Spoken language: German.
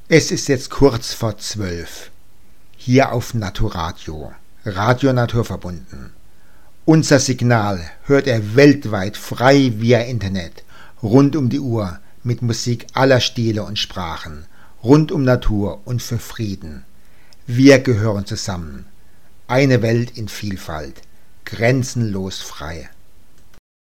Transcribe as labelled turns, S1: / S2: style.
S1: Es ist jetzt kurz vor 12. Hier auf Naturadio, Radio Naturverbunden. Unser Signal hört er weltweit frei via Internet, rund um die Uhr, mit Musik aller Stile und Sprachen, rund um Natur und für Frieden. Wir gehören zusammen. Eine Welt in Vielfalt, grenzenlos frei.